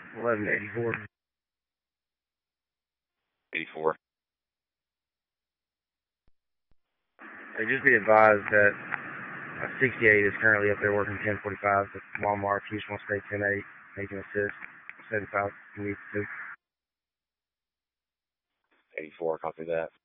1184. 84. Hey, just be advised that 68 is currently up there working 1045 at Walmart. If you just want to stay 10-8, he can assist. 75 if you need to. 84, copy that.